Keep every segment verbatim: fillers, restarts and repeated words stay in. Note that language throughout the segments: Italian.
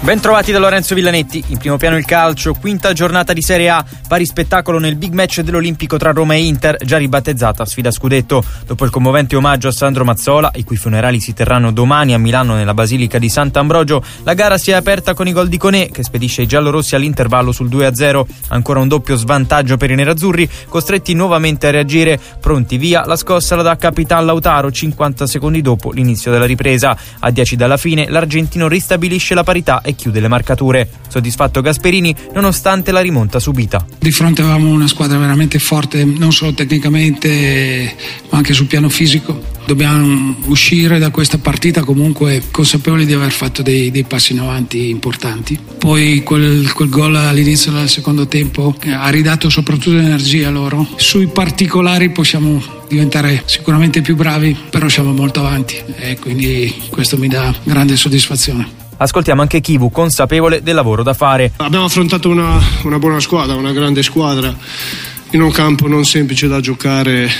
Ben trovati da Lorenzo Villanetti. In primo piano il calcio, quinta giornata di Serie A, pari spettacolo nel big match dell'Olimpico tra Roma e Inter, già ribattezzata sfida scudetto. Dopo il commovente omaggio a Sandro Mazzola, i cui funerali si terranno domani a Milano nella Basilica di Sant'Ambrogio, la gara si è aperta con i gol di Koné, che spedisce i giallorossi all'intervallo sul due a zero. Ancora un doppio svantaggio per i nerazzurri, costretti nuovamente a reagire. Pronti via, la scossa la dà Capitan Lautaro cinquanta secondi dopo l'inizio della ripresa. A dieci dalla fine l'argentino ristabilisce la parità e chiude le marcature. Soddisfatto Gasperini nonostante la rimonta subita. Di fronte avevamo una squadra veramente forte, non solo tecnicamente ma anche sul piano fisico. Dobbiamo uscire da questa partita comunque consapevoli di aver fatto dei, dei passi in avanti importanti. Poi quel, quel gol all'inizio del secondo tempo ha ridato soprattutto energia a loro. Sui particolari possiamo diventare sicuramente più bravi, però siamo molto avanti e quindi questo mi dà grande soddisfazione. Ascoltiamo anche Chivu, consapevole del lavoro da fare. Abbiamo affrontato una, una buona squadra, una grande squadra, in un campo non semplice da giocare,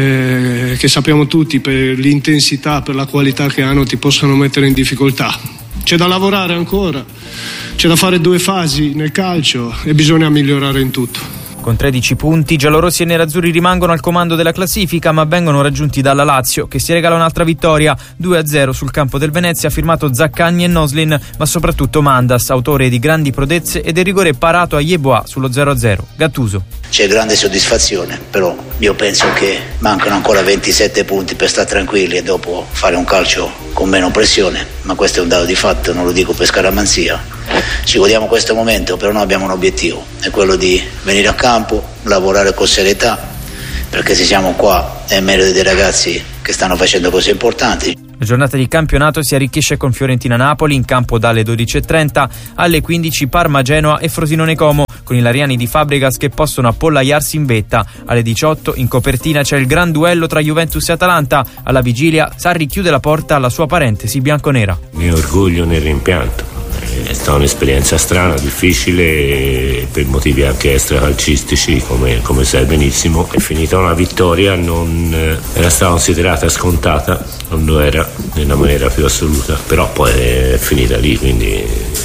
eh, che sappiamo tutti per l'intensità, per la qualità che hanno, ti possono mettere in difficoltà. C'è da lavorare ancora, c'è da fare due fasi nel calcio e bisogna migliorare in tutto. Con tredici punti, giallorossi e nerazzurri rimangono al comando della classifica, ma vengono raggiunti dalla Lazio, che si regala un'altra vittoria, due a zero sul campo del Venezia, firmato Zaccagni e Noslin, ma soprattutto Mandas, autore di grandi prodezze e del rigore parato a Yeboah sullo zero a zero. Gattuso. C'è grande soddisfazione, però io penso che mancano ancora ventisette punti per stare tranquilli e dopo fare un calcio con meno pressione, ma questo è un dato di fatto, non lo dico per scaramanzia. Ci godiamo questo momento, però noi abbiamo un obiettivo, è quello di venire a campo, lavorare con serietà, perché se siamo qua è merito dei ragazzi che stanno facendo cose importanti. La giornata di campionato si arricchisce con Fiorentina-Napoli in campo dalle dodici e trenta, alle quindici Parma-Genoa e Frosinone-Como, con i lariani di Fabregas che possono appollaiarsi in vetta. Alle diciotto in copertina c'è il gran duello tra Juventus e Atalanta. Alla vigilia Sarri chiude la porta alla sua parentesi bianconera. Mi orgoglio nel rimpianto. È stata un'esperienza strana, difficile, per motivi anche extracalcistici, come, come sai benissimo. È finita una vittoria, non era stata considerata scontata, non lo era nella maniera più assoluta, però poi è finita lì, quindi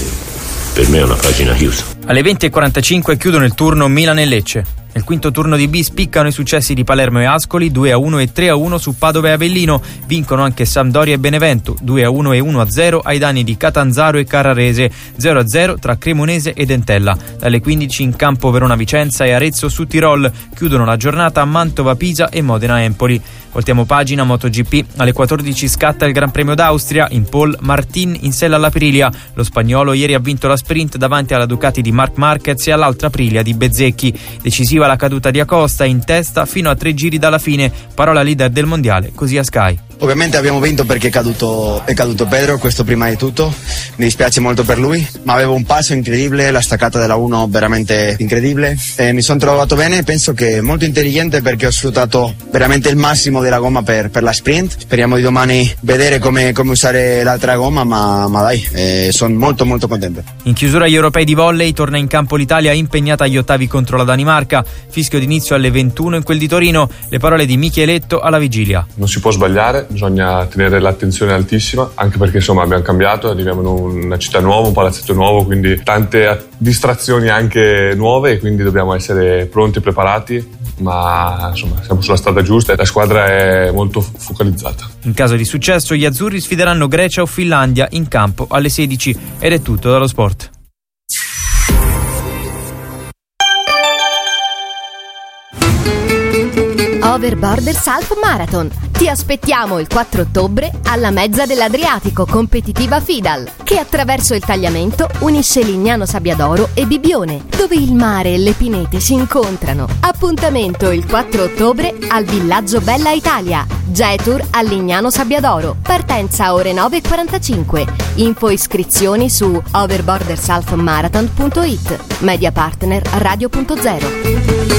per me è una pagina chiusa. Alle venti e quarantacinque chiudono il turno Milan e Lecce. Nel quinto turno di B spiccano i successi di Palermo e Ascoli, due a uno e tre a uno su Padova e Avellino. Vincono anche Sampdoria e Benevento, due a uno e uno a zero ai danni di Catanzaro e Carrarese, zero a zero tra Cremonese e Entella. Dalle quindici in campo Verona-Vicenza e Arezzo su Tirol. Chiudono la giornata Mantova-Pisa e Modena-Empoli. Voltiamo pagina MotoGP. Alle quattordici scatta il Gran Premio d'Austria. In pole Martin in sella all'Aprilia. Lo spagnolo ieri ha vinto la sprint davanti alla Ducati di Marc Marquez e all'altra Aprilia di Bezzecchi. Decisiva la caduta di Acosta in testa fino a tre giri dalla fine. Parola leader del mondiale, così a Sky. Ovviamente abbiamo vinto perché è caduto, è caduto Pedro, questo prima di tutto, mi dispiace molto per lui, ma avevo un passo incredibile, la staccata della uno veramente incredibile e mi sono trovato bene, penso che è molto intelligente perché ho sfruttato veramente il massimo della gomma per, per la sprint. Speriamo di domani vedere come, come usare l'altra gomma, ma, ma dai, eh, sono molto molto contento. In chiusura agli europei di volley torna in campo l'Italia impegnata agli ottavi contro la Danimarca, fischio d'inizio alle ventuno in quel di Torino, le parole di Micheletto alla vigilia. Non si può sbagliare, bisogna tenere l'attenzione altissima, anche perché insomma abbiamo cambiato, arriviamo in una città nuova, un palazzetto nuovo, quindi tante distrazioni anche nuove e quindi dobbiamo essere pronti e preparati, ma insomma siamo sulla strada giusta e la squadra è molto focalizzata. In caso di successo gli azzurri sfideranno Grecia o Finlandia in campo alle sedici ed è tutto dallo sport. Over Borders Half Marathon. Ti aspettiamo il quattro ottobre alla mezza dell'Adriatico competitiva Fidal, che attraverso il tagliamento unisce Lignano Sabbiadoro e Bibbione, dove il mare e le pinete si incontrano. Appuntamento il quattro ottobre al Villaggio Bella Italia. Jetour a Lignano Sabbiadoro. Partenza ore nove e quarantacinque. Info e iscrizioni su overborders half marathon punto it. Media partner Radio punto zero.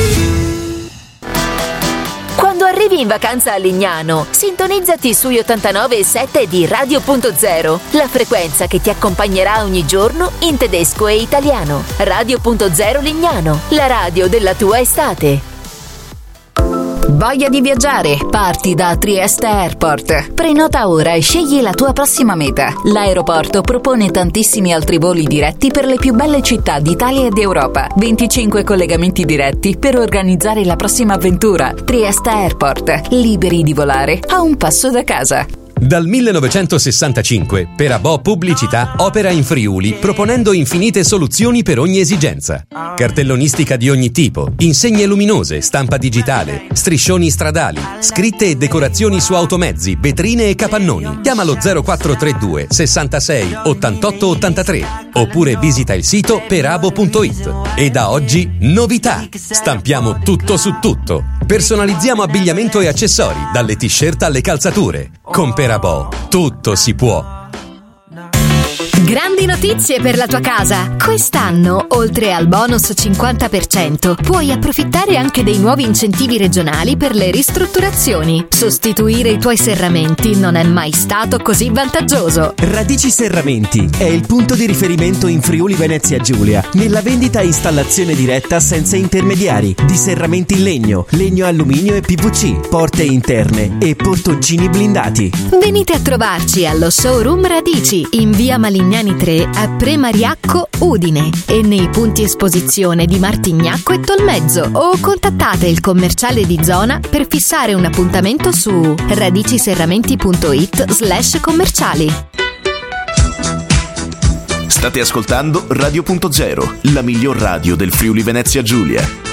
Quando arrivi in vacanza a Lignano, sintonizzati sugli ottantanove e sette di Radio punto zero, la frequenza che ti accompagnerà ogni giorno in tedesco e italiano. Radio punto zero Lignano, la radio della tua estate. Voglia di viaggiare? Parti da Trieste Airport. Prenota ora e scegli la tua prossima meta. L'aeroporto propone tantissimi altri voli diretti per le più belle città d'Italia e d'Europa. venticinque collegamenti diretti per organizzare la prossima avventura. Trieste Airport. Liberi di volare a un passo da casa. Dal millenovecentosessantacinque Perabò Pubblicità opera in Friuli proponendo infinite soluzioni per ogni esigenza. Cartellonistica di ogni tipo, insegne luminose, stampa digitale, striscioni stradali, scritte e decorazioni su automezzi, vetrine e capannoni. Chiamalo zero quattro tre due sessantasei ottantotto ottantatré oppure visita il sito perabo punto it. E da oggi novità! Stampiamo tutto su tutto. Personalizziamo abbigliamento e accessori, dalle t-shirt alle calzature. Con Perabò tutto si può. Grandi notizie per la tua casa! Quest'anno, oltre al bonus cinquanta per cento, puoi approfittare anche dei nuovi incentivi regionali per le ristrutturazioni. Sostituire i tuoi serramenti non è mai stato così vantaggioso. Radici Serramenti è il punto di riferimento in Friuli Venezia Giulia nella vendita e installazione diretta senza intermediari di serramenti in legno, legno alluminio e P V C, porte interne e portoncini blindati. Venite a trovarci allo showroom Radici in via Malignani tre a Premariacco, Udine, e nei punti esposizione di Martignacco e Tolmezzo, o contattate il commerciale di zona per fissare un appuntamento su radiciserramenti punto it slash commerciali. State ascoltando Radio Punto Zero, la miglior radio del Friuli Venezia Giulia.